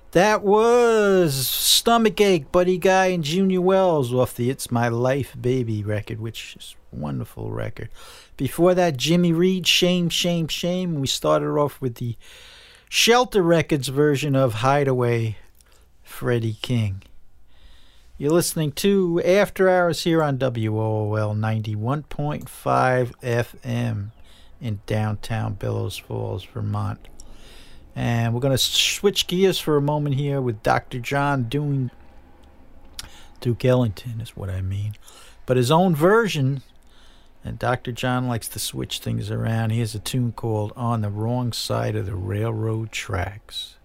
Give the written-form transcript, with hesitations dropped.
That was Stomachache, Buddy Guy, and Junior Wells off the It's My Life Baby record, which is a wonderful record. Before that, Jimmy Reed, Shame, Shame, Shame. We started off with the Shelter Records version of Hideaway, Freddie King. You're listening to After Hours here on WOOL 91.5 FM in downtown Bellows Falls, Vermont. And we're going to switch gears for a moment here with Dr. John doing Duke Ellington is what I mean. But his own version, and Dr. John likes to switch things around. Here's a tune called On the Wrong Side of the Railroad Tracks.